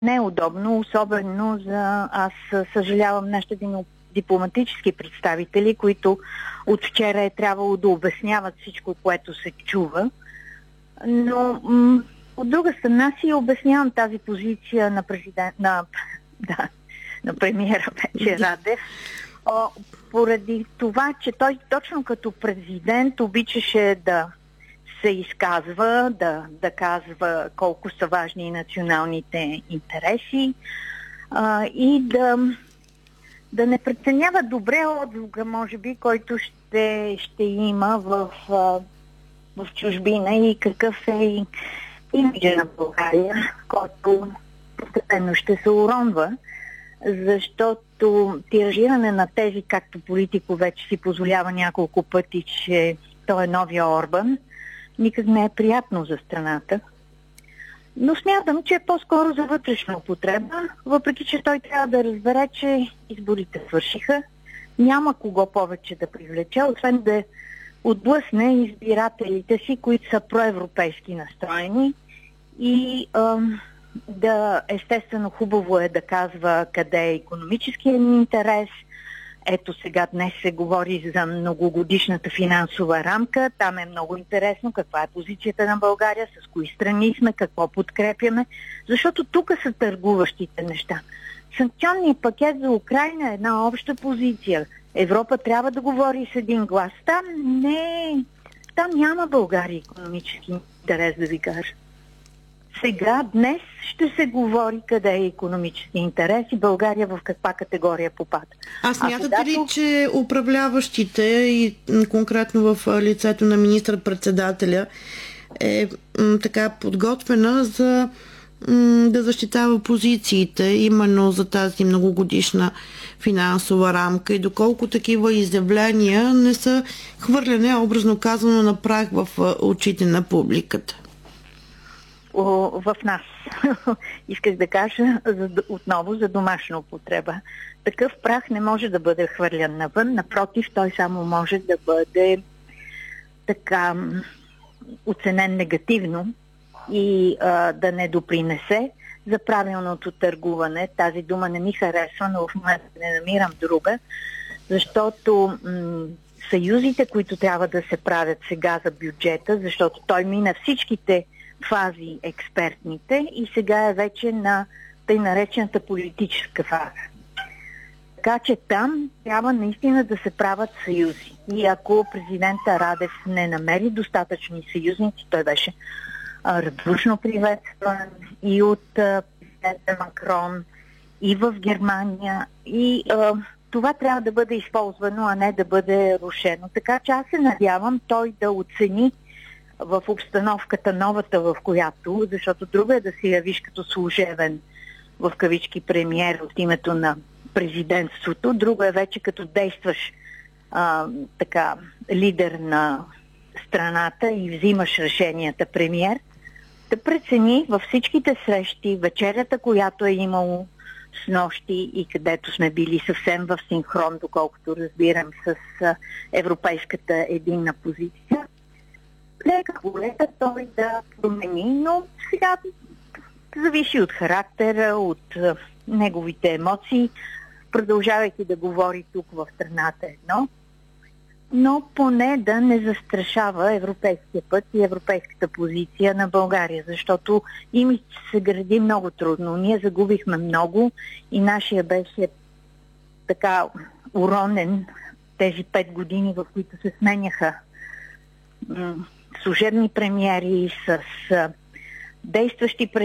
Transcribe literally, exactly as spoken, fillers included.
Не е удобно, особено за... Аз съжалявам нашите дипломатически представители, които от вчера е трябвало да обясняват всичко, което се чува. Но м- от друга страна си обяснявам тази позиция на президент, на, да, на премиера вече Радев, о, поради това, че той точно като президент обичаше да се изказва, да, да казва колко са важни националните интереси а, и да, да не преценява добре отзвука, може би, който ще, ще има в, в чужбина и какъв е имиджа на България, който постепенно ще се уронва, защото тиражиране на тези, както Политико вече си позволява няколко пъти, че той е новия Орбан, никак не е приятно за страната. Но смятам, че е по-скоро за вътрешна употреба, въпреки че той трябва да разбере, че изборите свършиха. Няма кого повече да привлече, освен да отблъсне избирателите си, които са проевропейски настроени и а, да, естествено, хубаво е да казва къде е икономическият ни интерес. Ето сега днес се говори за многогодишната финансова рамка. Там е много интересно каква е позицията на България, с кои страни сме, какво подкрепяме, защото тук са търгуващите неща. Санкционният пакет за Украйна е една обща позиция. Европа трябва да говори с един глас. Там не, там няма България икономически интерес, да ви кажа. Сега, днес ще се говори къде е икономически интерес и България в каква категория попада. А смятате а когато... ли, че управляващите и конкретно в лицето на министър-председателя е м, така подготвена за м, да защитава позициите именно за тази многогодишна финансова рамка и доколко такива изявления не са хвърляне, образно казано, на прах в очите на публиката? В нас. Исках да кажа за, отново за домашна употреба. Такъв прах не може да бъде хвърлян навън, напротив, той само може да бъде така оценен негативно и а, да не допринесе за правилното търгуване. Тази дума не ми харесва, но в момента не намирам друга, защото м- съюзите, които трябва да се правят сега за бюджета, защото той мина всичките фази експертните и сега е вече на тъй наречената политическа фаза. Така че там трябва наистина да се правят съюзи. И ако президента Радев не намери достатъчни съюзници, той беше а, радушно приветстван и от а, президента Макрон, и в Германия. И а, това трябва да бъде използвано, а не да бъде рушено. Така че аз се надявам той да оцени в обстановката новата, в която, защото друго е да се явиш като служебен, в кавички, премиер от името на президентството, друго е вече като действаш а, така, лидер на страната и взимаш решенията премиер, да прецени във всичките срещи, вечерята, която е имало с нощи и където сме били съвсем в синхрон, доколкото разбирам, с а, европейската единна позиция, лека по лека той да промени, но сега зависи от характера, от а, неговите емоции, продължавайки да говори тук в страната едно, но поне да не застрашава европейския път и европейската позиция на България, защото имидж се гради много трудно. Ние загубихме много и нашия беше така уронен тези пет години, в които се сменяха м- служебни премиери с а, действащи премиери.